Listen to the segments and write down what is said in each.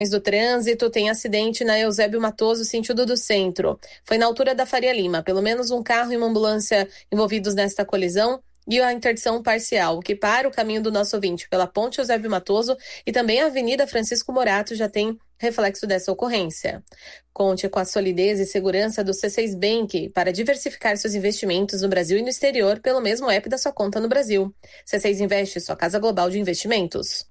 do trânsito, tem acidente na Eusébio Matoso, sentido do centro. Foi na altura da Faria Lima. Pelo menos um carro e uma ambulância envolvidos nesta colisão e a interdição parcial, o que para o caminho do nosso ouvinte pela Ponte Eusébio Matoso e também a Avenida Francisco Morato já tem reflexo dessa ocorrência. Conte com a solidez e segurança do C6 Bank para diversificar seus investimentos no Brasil e no exterior pelo mesmo app da sua conta no Brasil. C6 Investe, sua casa global de investimentos.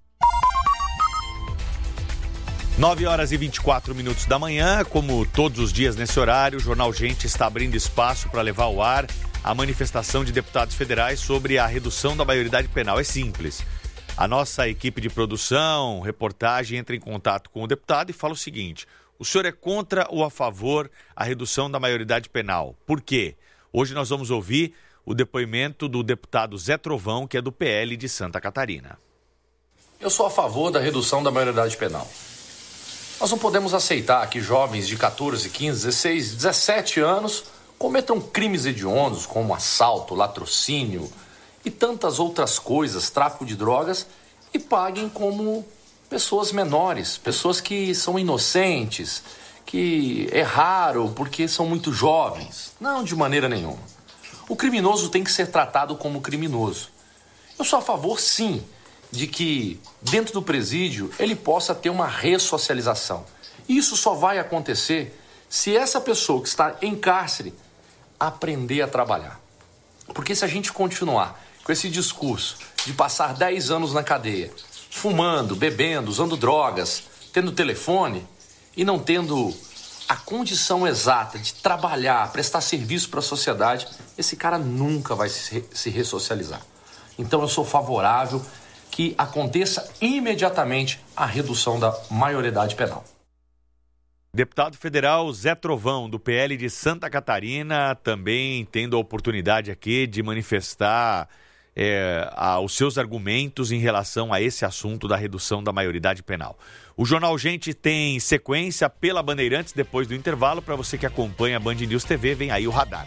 9h24 da manhã, como todos os dias nesse horário, o Jornal Gente está abrindo espaço para levar ao ar a manifestação de deputados federais sobre a redução da maioridade penal. É simples. A nossa equipe de produção, reportagem, entra em contato com o deputado e fala o seguinte: o senhor é contra ou a favor a redução da maioridade penal? Por quê? Hoje nós vamos ouvir o depoimento do deputado Zé Trovão, que é do PL de Santa Catarina. Eu sou a favor da redução da maioridade penal. Nós não podemos aceitar que jovens de 14, 15, 16, 17 anos cometam crimes hediondos como assalto, latrocínio e tantas outras coisas, tráfico de drogas, e paguem como pessoas menores, pessoas que são inocentes, que erraram porque são muito jovens. Não, de maneira nenhuma. O criminoso tem que ser tratado como criminoso. Eu sou a favor, sim, de que dentro do presídio ele possa ter uma ressocialização. Isso só vai acontecer se essa pessoa que está em cárcere aprender a trabalhar. Porque se a gente continuar com esse discurso de passar 10 anos na cadeia, fumando, bebendo, usando drogas, tendo telefone e não tendo a condição exata de trabalhar, prestar serviço para a sociedade, esse cara nunca vai se ressocializar. Então eu sou favorável que aconteça imediatamente a redução da maioridade penal. Deputado federal Zé Trovão, do PL de Santa Catarina, também tendo a oportunidade aqui de manifestar os seus argumentos em relação a esse assunto da redução da maioridade penal. O Jornal Gente tem sequência pela Bandeirantes depois do intervalo. Para você que acompanha a Band News TV, vem aí o Radar.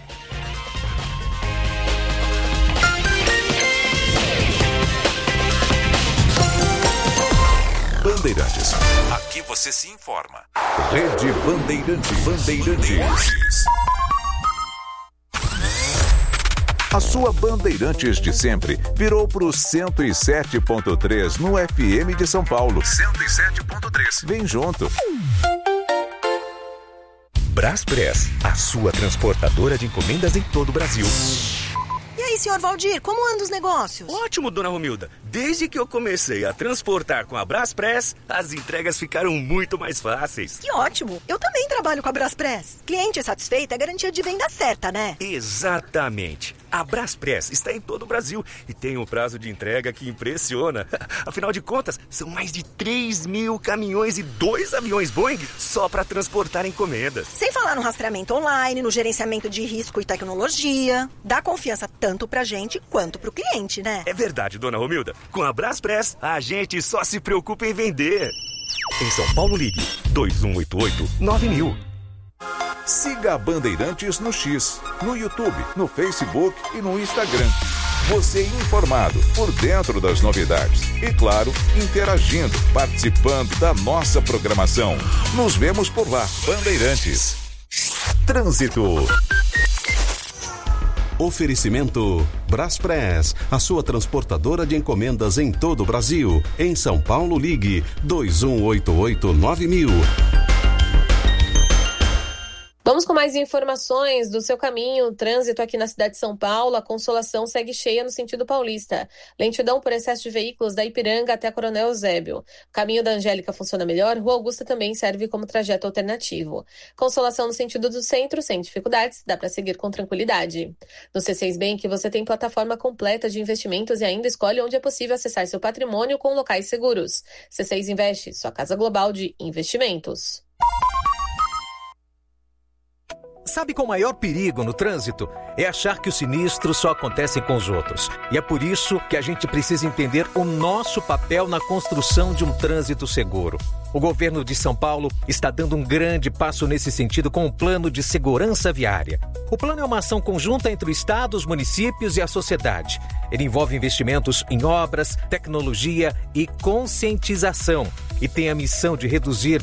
Bandeirantes. Aqui você se informa. Rede Bandeirantes. A sua Bandeirantes de sempre virou pro 107.3 no FM de São Paulo. 107.3. Vem junto. Braspress, a sua transportadora de encomendas em todo o Brasil. E aí, senhor Valdir, como andam os negócios? Ótimo, dona Romilda. Desde que eu comecei a transportar com a Braspress, as entregas ficaram muito mais fáceis. Que ótimo. Eu também trabalho com a Braspress. Cliente satisfeito é garantia de venda certa, né? Exatamente. A Braspress está em todo o Brasil e tem um prazo de entrega que impressiona. Afinal de contas, são mais de 3.000 caminhões e 2 aviões Boeing só para transportar encomendas. Sem falar no rastreamento online, no gerenciamento de risco e tecnologia. Dá confiança tanto pra gente quanto pro cliente, né? É verdade, dona Romilda. Com a Braspress, a gente só se preocupa em vender. Em São Paulo, ligue 2188-9000. Siga a Bandeirantes no X, no YouTube, no Facebook e no Instagram. Você informado, por dentro das novidades. E claro, interagindo, participando da nossa programação. Nos vemos por lá. Bandeirantes. Trânsito. Oferecimento Braspress, a sua transportadora de encomendas em todo o Brasil. Em São Paulo, ligue 2188-9000. Vamos com mais informações do seu caminho. O trânsito aqui na cidade de São Paulo, a Consolação segue cheia no sentido paulista. Lentidão por excesso de veículos da Ipiranga até a Coronel Eusébio. O caminho da Angélica funciona melhor, Rua Augusta também serve como trajeto alternativo. Consolação no sentido do centro, sem dificuldades, dá para seguir com tranquilidade. No C6 Bank você tem plataforma completa de investimentos e ainda escolhe onde é possível acessar seu patrimônio com locais seguros. C6 Investe, sua casa global de investimentos. Sabe qual o maior perigo no trânsito? É achar que os sinistros só acontecem com os outros. E é por isso que a gente precisa entender o nosso papel na construção de um trânsito seguro. O governo de São Paulo está dando um grande passo nesse sentido com o Plano de Segurança Viária. O plano é uma ação conjunta entre o Estado, os municípios e a sociedade. Ele envolve investimentos em obras, tecnologia e conscientização e tem a missão de reduzir